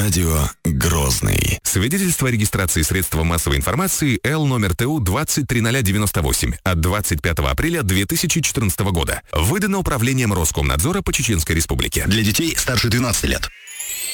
Радио Грозный. Свидетельство о регистрации средства массовой информации Л номер ТУ 203098 от 25 апреля 2014 года. Выдано Управлением Роскомнадзора по Чеченской Республике. Для детей старше 12 лет.